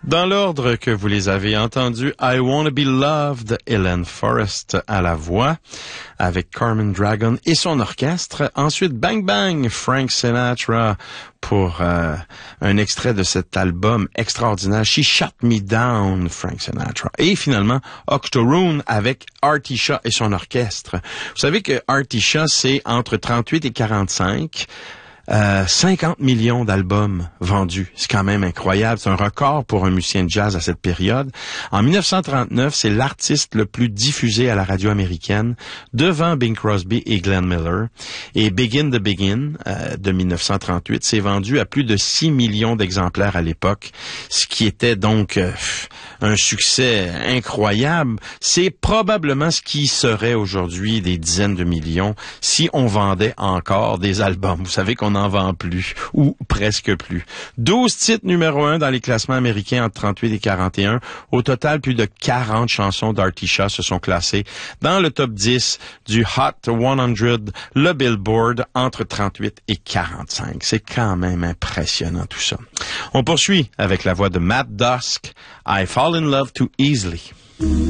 Dans l'ordre que vous les avez entendus, I Wanna Be Loved, Helen Forrest à la voix, avec Carmen Dragon et son orchestre. Ensuite, Bang Bang, Frank Sinatra, pour un extrait de cet album extraordinaire, She Shut Me Down, Frank Sinatra. Et finalement, Octoroon avec Artie Shaw et son orchestre. Vous savez que Artie Shaw, c'est entre 38 et 45. 50 millions d'albums vendus. C'est quand même incroyable. C'est un record pour un musicien de jazz à cette période. En 1939, c'est l'artiste le plus diffusé à la radio américaine, devant Bing Crosby et Glenn Miller. Et Begin the Begin, de 1938, s'est vendu à plus de 6 millions d'exemplaires à l'époque, ce qui était donc un succès incroyable. C'est probablement ce qui serait aujourd'hui des dizaines de millions si on vendait encore des albums. Vous savez qu'on n'en vend plus, ou presque plus. 12 titres numéro 1 dans les classements américains entre 38 et 41. Au total, plus de 40 chansons d'Artie Shaw se sont classées dans le top 10 du Hot 100, le Billboard, entre 38 et 45. C'est quand même impressionnant tout ça. On poursuit avec la voix de Matt Dusk, I Fall in Love Too Easily.